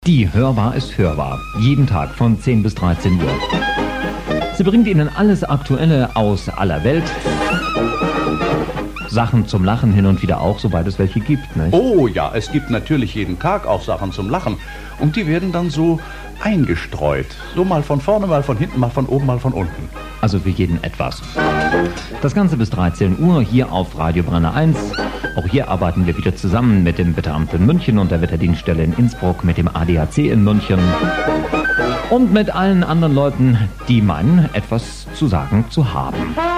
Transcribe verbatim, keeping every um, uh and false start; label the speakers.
Speaker 1: Die Hörbar ist hörbar. Jeden Tag von zehn bis dreizehn Uhr. Sie bringt Ihnen alles Aktuelle aus aller Welt. Sachen zum Lachen hin und wieder auch, sobald es welche gibt, nicht?
Speaker 2: Oh ja, es gibt natürlich jeden Tag auch Sachen zum Lachen. Und die werden dann so eingestreut. So mal von vorne, mal von hinten, mal von oben, mal von unten.
Speaker 1: Also für jeden etwas. Das Ganze bis dreizehn Uhr hier auf Radio Brenner eins. Auch hier arbeiten wir wieder zusammen mit dem Wetteramt in München und der Wetterdienststelle in Innsbruck, mit dem A D A C in München und mit allen anderen Leuten, die meinen, etwas zu sagen zu haben.